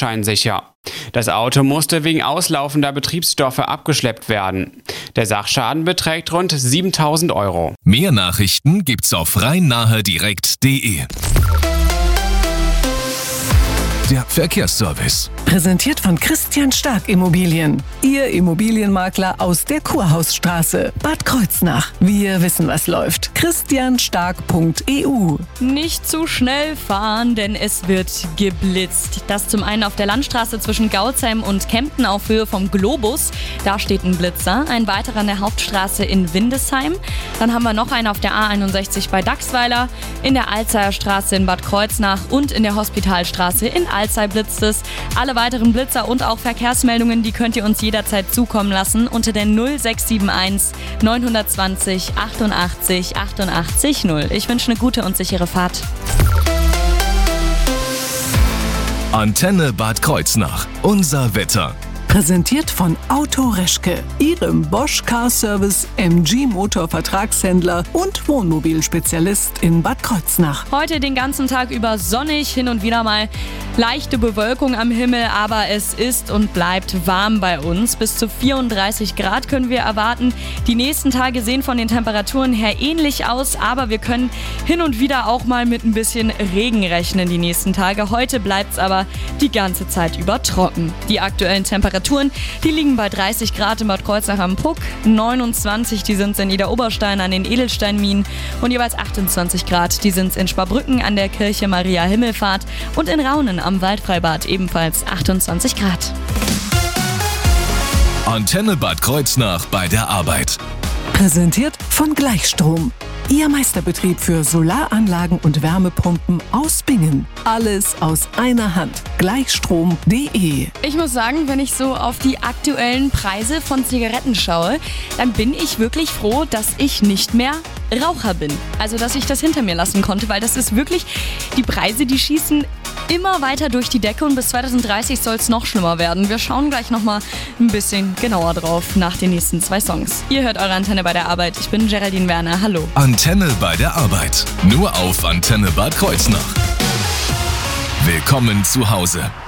führerscheinsicher. Das Auto musste wegen auslaufender Betriebsstoffe abgeschleppt werden. Der Sachschaden beträgt rund 7.000 Euro. Mehr Nachrichten gibt's auf rhein-nahe-direkt.de. Der Verkehrsservice. Präsentiert von Christian Stark Immobilien. Ihr Immobilienmakler aus der Kurhausstraße, Bad Kreuznach. Wir wissen, was läuft. christianstark.eu. Nicht zu schnell fahren, denn es wird geblitzt. Das zum einen auf der Landstraße zwischen Gautzheim und Kempten auf Höhe vom Globus. Da steht ein Blitzer. Ein weiterer an der Hauptstraße in Windesheim. Dann haben wir noch einen auf der A61 bei Dachsweiler, in der Alzeyer Straße in Bad Kreuznach und in der Hospitalstraße in Alzey blitzt es. Alle weiteren Blitzer und auch Verkehrsmeldungen, die könnt ihr uns jederzeit zukommen lassen unter der 0671 920 88 88 0. Ich wünsche eine gute und sichere Fahrt. Antenne Bad Kreuznach. Unser Wetter. Präsentiert von Auto Reschke, Ihrem Bosch Car Service MG Motor Vertragshändler und Wohnmobilspezialist in Bad Kreuznach. Heute den ganzen Tag über sonnig, hin und wieder mal leichte Bewölkung am Himmel, aber es ist und bleibt warm bei uns. Bis zu 34 Grad können wir erwarten. Die nächsten Tage sehen von den Temperaturen her ähnlich aus, aber wir können hin und wieder auch mal mit ein bisschen Regen rechnen die nächsten Tage. Heute bleibt es aber die ganze Zeit über trocken. Die aktuellen Temperaturen, die liegen bei 30 Grad in Bad Kreuznach am Puck, 29, die sind in Idar-Oberstein an den Edelsteinminen und jeweils 28 Grad, die sind in Sparbrücken an der Kirche Maria Himmelfahrt und in Raunen am Waldfreibad ebenfalls 28 Grad. Antenne Bad Kreuznach bei der Arbeit. Präsentiert von Gleichstrom. Ihr Meisterbetrieb für Solaranlagen und Wärmepumpen aus Bingen. Alles aus einer Hand. Gleichstrom.de. Ich muss sagen, wenn ich so auf die aktuellen Preise von Zigaretten schaue, dann bin ich wirklich froh, dass ich nicht mehr Raucher bin. Also, dass ich das hinter mir lassen konnte, weil das ist wirklich, die Preise, die schießen immer weiter durch die Decke und bis 2030 soll es noch schlimmer werden. Wir schauen gleich nochmal ein bisschen genauer drauf nach den nächsten 2 Songs. Ihr hört eure Antenne bei der Arbeit. Ich bin Geraldine Werner. Hallo. Antenne bei der Arbeit. Nur auf Antenne Bad Kreuznach. Willkommen zu Hause.